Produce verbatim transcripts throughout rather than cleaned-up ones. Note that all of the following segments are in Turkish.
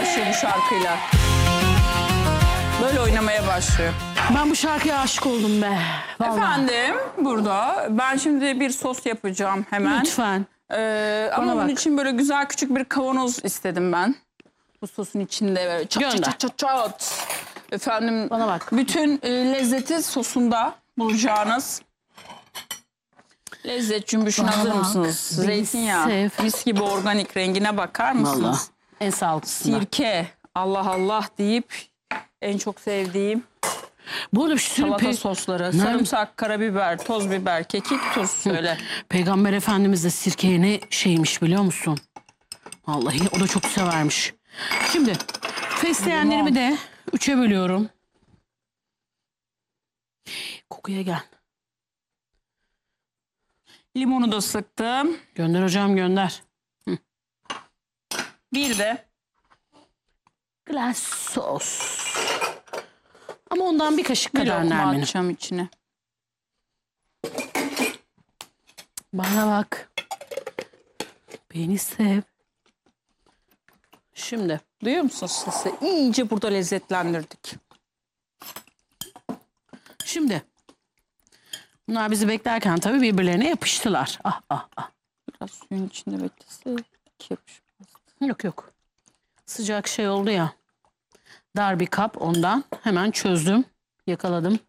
başlıyor bu şarkıyla. Böyle oynamaya başlıyor. Ben bu şarkıya aşık oldum be. Vallahi. Efendim burada ben şimdi bir sos yapacağım hemen. Lütfen. Ee, ama bunun için böyle güzel küçük bir kavanoz istedim ben. Bu sosun içinde böyle çat Gönder. çat çat çat çat. Efendim Bana bak. bütün e, lezzeti sosunda bulacağınız. Lezzet cümbüşüne Bana hazır bak, mısınız? beni Zeytinyağı, sev. mis gibi organik rengine bakar mısınız? Vallahi. En sağlıklısından. Sirke, Allah Allah deyip en çok sevdiğim Bu arada bir şey salata pe sosları, Ne? sarımsak, karabiber, toz biber, kekik, tuz söyle. Peygamber Efendimiz de sirkeye ne şeymiş biliyor musun? Vallahi o da çok severmiş. Şimdi fesleğenlerimi de üçe bölüyorum. Kokuya gel. Limonu da sıktım. Gönder hocam gönder. Bir de Glass sos. Ama ondan bir kaşık bir kadar lokma Nermin'im. atacağım içine. Bana bak. Beni sev. Şimdi. Duyuyor musunuz sesi? İyice burada lezzetlendirdik. Şimdi. Bunlar bizi beklerken tabii birbirlerine yapıştılar. Ah ah ah. Biraz suyun içinde beklese yapışmaz. Yok yok. Sıcak şey oldu ya. Dar bir kap ondan. Hemen çözdüm. Yakaladım.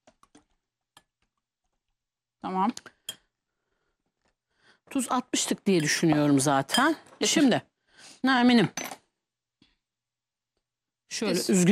Tamam. Tuz atmıştık diye düşünüyorum zaten. Şimdi Nermin'im. Şöyle Kes. üzgün.